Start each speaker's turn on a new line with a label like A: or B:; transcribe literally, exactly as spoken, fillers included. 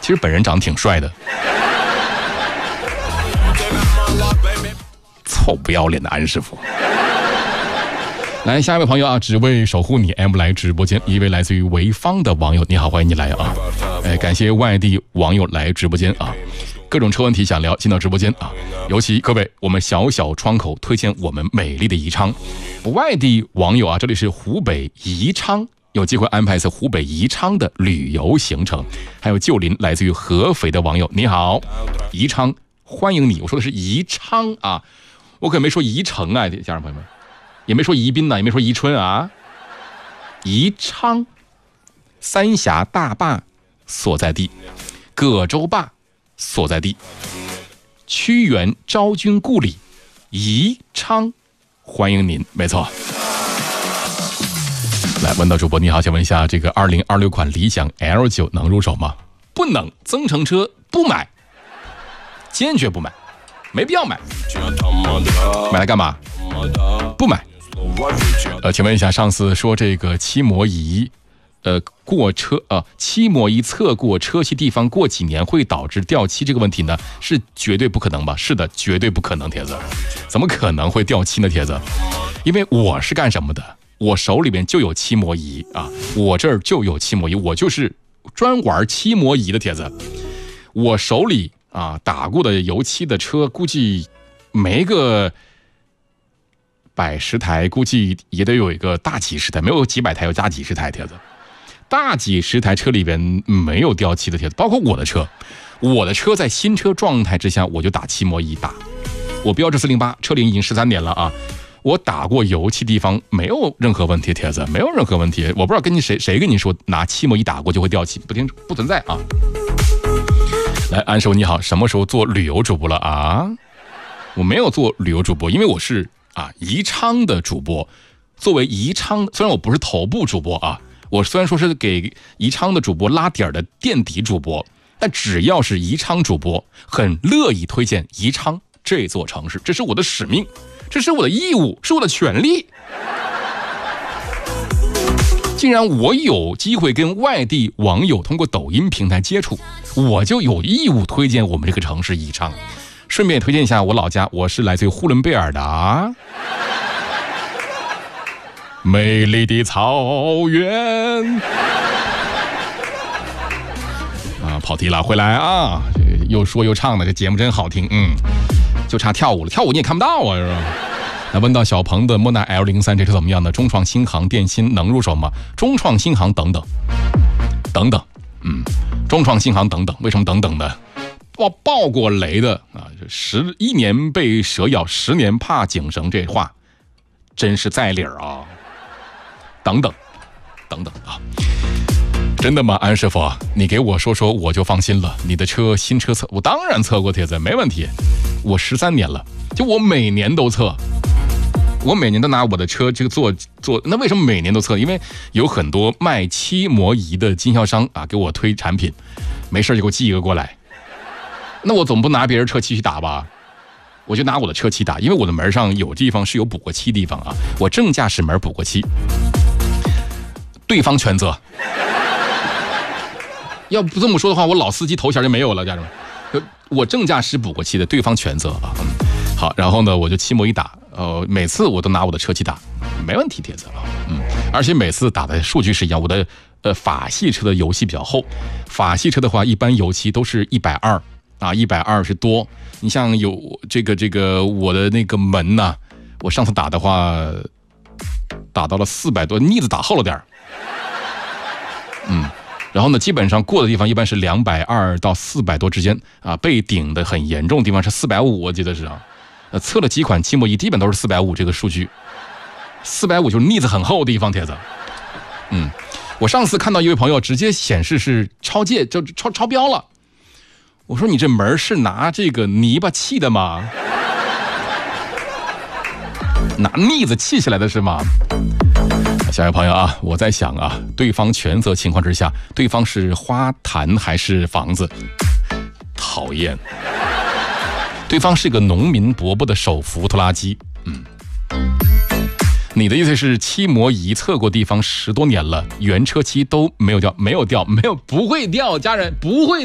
A: 其实本人长得挺帅的。臭不要脸的安师傅。来，下一位朋友啊，只为守护你 M 来直播间，一位来自于潍坊的网友，你好，欢迎你来啊！哎，感谢外地网友来直播间啊，各种车问题想聊，进到直播间啊。尤其各位，我们小小窗口推荐我们美丽的宜昌，外地网友啊，这里是湖北宜昌，有机会安排一次湖北宜昌的旅游行程。还有旧邻来自于合肥的网友，你好，宜昌欢迎你，我说的是宜昌啊，我可没说宜城啊，家人朋友们。也没说宜宾呢，也没说宜春啊，宜昌，三峡大坝所在地，葛洲坝所在地，屈原昭君故里，宜昌，欢迎您，没错。来，问到主播你好，想问一下，这个二零二六款理想 L 九 能入手吗？不能，增程车不买，坚决不买，没必要买，买来干嘛？不买。呃，请问一下，上次说这个漆膜仪，呃，过车啊、呃，漆膜仪测过车漆地方过几年会导致掉漆这个问题呢，是绝对不可能吧？是的，绝对不可能，铁子，怎么可能会掉漆呢？铁子，因为我是干什么的？我手里边就有漆膜仪啊，我这儿就有漆膜仪，我就是专玩漆膜仪的铁子。我手里啊打过的油漆的车，估计没个。百十台估计也得有一个大几十台，没有几百台，有加几十台帖子。大几十台车里边没有掉漆的帖子，包括我的车，我的车在新车状态之下我就打漆膜仪打。我标致四零八，车龄已经十三年了啊，我打过油漆地方没有任何问题，帖子没有任何问题。我不知道跟你谁谁跟你说拿漆膜仪打过就会掉漆，不听不存在啊。来，安师傅你好，什么时候做旅游主播了啊？我没有做旅游主播，因为我是。啊，宜昌的主播，作为宜昌，虽然我不是头部主播啊，我虽然说是给宜昌的主播拉点的垫底主播，但只要是宜昌主播，很乐意推荐宜昌这座城市，这是我的使命，这是我的义务，是我的权利。既然我有机会跟外地网友通过抖音平台接触，我就有义务推荐我们这个城市宜昌。顺便也推荐一下我老家，我是来自于呼伦贝尔的啊，美丽的草原啊，跑题了，回来啊，这又说又唱的，这节目真好听，嗯，就差跳舞了，跳舞你也看不到啊，是吧？那问到小鹏的莫纳 L 零三 这车怎么样呢？中创新航电芯能入手吗？中创新航等等等等，嗯，中创新航等等，为什么等等呢？爆爆过雷的啊，十一年被蛇咬，十年怕井绳，这话真是在理儿啊！等等，等等啊！真的吗，安师傅？你给我说说，我就放心了。你的车新车测，我当然测过帖子，没问题。我十三年了，就我每年都测，我每年都拿我的车这个做做。那为什么每年都测？因为有很多卖漆膜仪的经销商啊，给我推产品，没事就给我寄一个过来。那我总不拿别人车漆去打吧，我就拿我的车漆打，因为我的门上有地方是有补过漆地方啊，我正驾驶门补过漆，对方全责。要不这么说的话，我老司机头衔就没有了，家人们。我正驾驶补过漆的，对方全责啊。嗯，好，然后呢，我就漆膜一打，呃，每次我都拿我的车漆打，没问题，铁子啊。嗯，而且每次打的数据是一样，我的呃法系车的油漆比较厚，法系车的话，一般油漆都是一百二。啊，一百二十多，你像有这个这个我的那个门呐、啊，我上次打的话，打到了四百多，腻子打厚了点儿，嗯，然后呢，基本上过的地方一般是两百二到四百多之间啊，被顶的很严重的地方是四百五，我记得是啊，呃，测了几款漆膜仪，基本都是四百五这个数据，四百五就是腻子很厚的地方，铁子，嗯，我上次看到一位朋友直接显示是超界，就超超标了。我说你这门是拿这个泥巴砌的吗？拿腻子砌起来的是吗？下一位朋友啊，我在想啊，对方全责情况之下，对方是花坛还是房子？讨厌，对方是个农民伯伯的手扶拖拉机。嗯，你的意思是漆膜仪测过地方十多年了，原车漆都没有掉，没有掉，没有不会掉，家人不会。